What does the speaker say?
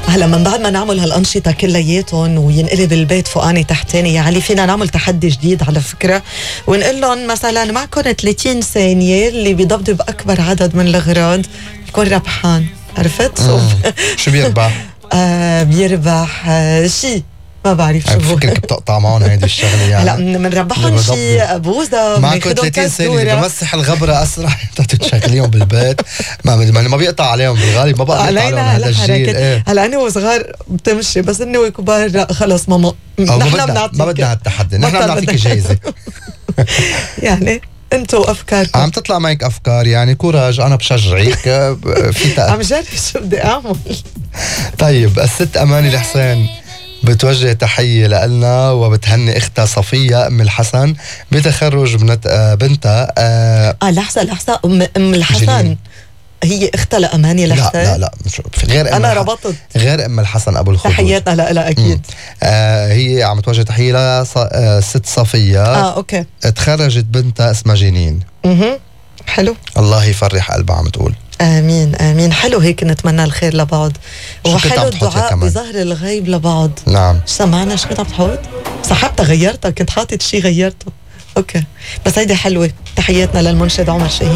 هلا من بعد ما نعمل هالأنشطة كلياتهم وينقلب البيت فوقاني تحتاني يا علي، فينا نعمل تحدي جديد على فكرة، ونقول لهم مثلا معكم 30 ثانية اللي بيضبطوا بأكبر عدد من الأغراض يكون ربحان. عرفت؟ شو بيربح؟ بيربح شيء ما بعرف شو. فكرك بتقطع معهم هيدي الشغله يعني. لا بنربحهم شيء بوزة، معكم 30 ثانية بمسح الغبرة أسرع تشغليهم بالبيت. ما بيقطع عليهم بالغالب، ما بقى بيقطع عليهم هذا الجيل. هلا أنا وصغار بتمشي، بس إني وكبار لا خلص ماما نحن بنعطيك، ما بدنا هالتحدي، نحن بنعطيك جايزة. يعني انتوا افكاركم عم تطلع معك افكار، يعني كوراج، انا بشجعك. في عم جرب شو بدي اعمل. طيب الست اماني الحسين بتوجه تحية لنا وبتهني اختها صفية ام الحسن بتخرج بنتها. لحظة ام الحسن جنين. هي اختها لأماني الحسين؟ لا مش غير انا ربطت غير ام الحسن ابو الخدود. تحياتنا لا اكيد. هي عم توجه تحية لست صفية. اوكي. تخرجت بنتها اسمها جنين. حلو، الله يفرح قلبها عم تقول. آمين آمين. حلو هيك نتمنى الخير لبعض، وحلو الدعاء بظهر الغيب لبعض. نعم. سمعنا شو كنت عم تحط؟ سحبتها غيرتها، كنت حاطط شي غيرته. اوكي بس هيدي حلوة. تحياتنا للمنشد عمر شاهين.